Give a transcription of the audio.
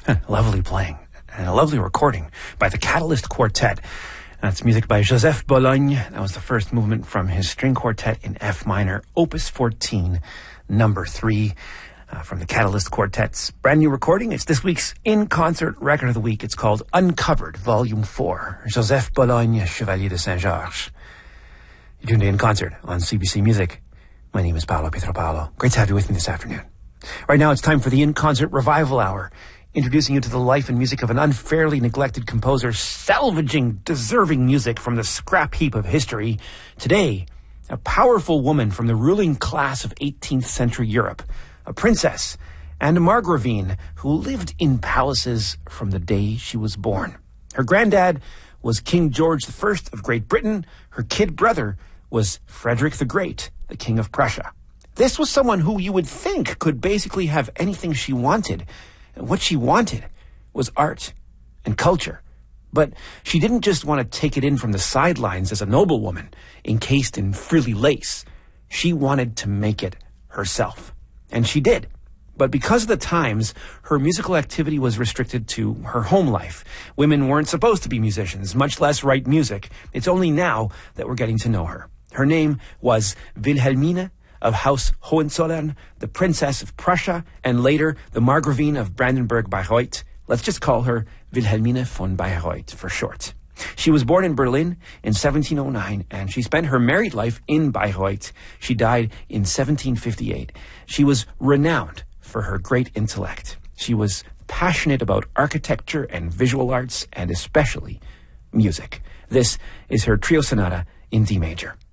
Lovely playing and a lovely recording by the Catalyst Quartet. That's music by Joseph Bologne. That was the first movement from his string quartet in F minor, Opus 14, number 3, from the Catalyst Quartet's brand new recording. It's this week's in-concert record of the week. It's called Uncovered, Volume 4, Joseph Bologne, Chevalier de Saint-Georges. You're tuned to In Concert on CBC Music. My name is Paolo Pietropalo. Great to have you with me this afternoon. Right now it's time for the In-Concert Revival Hour, introducing you to the life and music of an unfairly neglected composer, salvaging deserving music from the scrap heap of history. Today, a powerful woman from the ruling class of 18th century Europe, a princess and a margravine who lived in palaces from the day she was born. Her granddad was King George I of Great Britain. Her kid brother was Frederick the Great, the King of Prussia. This was someone who you would think could basically have anything she wanted. And what she wanted was art and culture. But she didn't just want to take it in from the sidelines as a noblewoman, encased in frilly lace. She wanted to make it herself. And she did. But because of the times, her musical activity was restricted to her home life. Women weren't supposed to be musicians, much less write music. It's only now that we're getting to know her. Her name was Wilhelmine of House Hohenzollern, the Princess of Prussia, and later the Margravine of Brandenburg-Bayreuth. Let's just call her Wilhelmine von Bayreuth for short. She was born in Berlin in 1709, and she spent her married life in Bayreuth. She died in 1758. She was renowned for her great intellect. She was passionate about architecture and visual arts, and especially music. This is her trio sonata in D major.